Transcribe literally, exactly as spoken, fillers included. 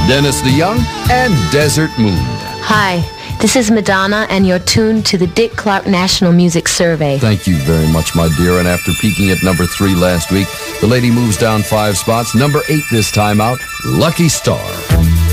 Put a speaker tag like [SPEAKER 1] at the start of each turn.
[SPEAKER 1] Dennis DeYoung, and Desert Moon.
[SPEAKER 2] Hi, this is Madonna, and you're tuned to the Dick Clark National Music Survey.
[SPEAKER 1] Thank you very much, my dear. And after peaking at number three last week, the lady moves down five spots. Number eight this time out, Lucky Star.